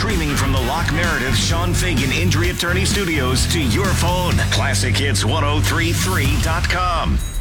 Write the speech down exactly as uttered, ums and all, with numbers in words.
Streaming from the Locke Meredith Sean Fagan Injury Attorney Studios to your phone. classic hits ten thirty-three dot com.